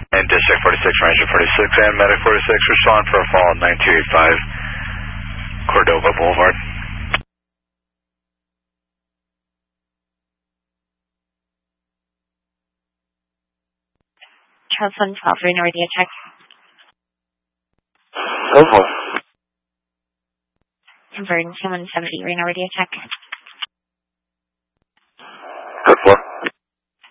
And District 46, Ranger 46, and Medic 46, respond for a fall 9285 Cordova Boulevard. Charles 112, Reno radio check. Go for it. Converting 170, Reno radio check.